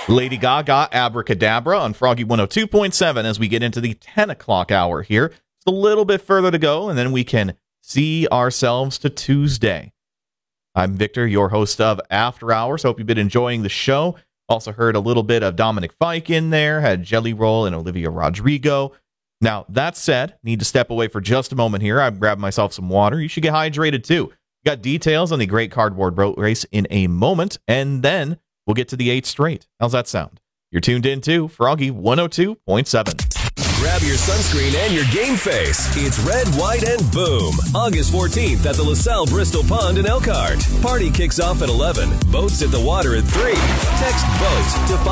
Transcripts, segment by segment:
Lady Gaga, Abracadabra on Froggy 102.7 as we get into the 10 o'clock hour here. It's a little bit further to go, and then we can see ourselves to Tuesday. I'm Victor, your host of After Hours. Hope you've been enjoying the show. Also heard a little bit of Dominic Fike in there, had Jelly Roll and Olivia Rodrigo. Now, that said, need to step away for just a moment here. I've grabbed myself some water. You should get hydrated too. Got details on the Great Cardboard Boat Race in a moment, and then we'll get to the 8 straight. How's that sound? You're tuned in to Froggy 102.7. Grab your sunscreen and your game face. It's Red, White, and Boom. August 14th at the LaSalle Bristol Pond in Elkhart. Party kicks off at 11. Boats at the water at 3. Text BOAT to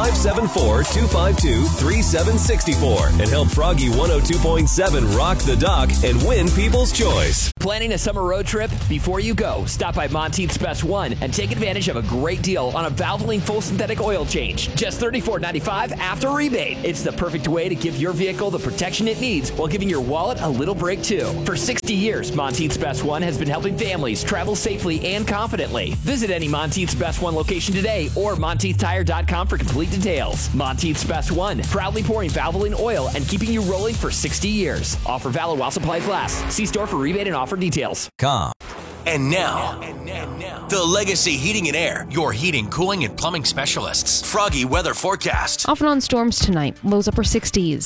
574-252-3764 and help Froggy 102.7 rock the dock and win People's Choice. Planning a summer road trip? Before you go, stop by Monteith's Best One and take advantage of a great deal on a Valvoline full synthetic oil change. Just $34.95 after rebate. It's the perfect way to give your vehicle the protection it needs while giving your wallet a little break too. For 60 years, Monteith's Best One has been helping families travel safely and confidently. Visit any Monteith's Best One location today or MonteithTire.com for complete details. Monteith's Best One, proudly pouring Valvoline oil and keeping you rolling for 60 years. Offer valid while supplies last. See store for rebate and offer details. And now, the Legacy Heating and Air, your heating, cooling, and plumbing specialists. Froggy weather forecast. Off and on storms tonight. Lows upper 60s.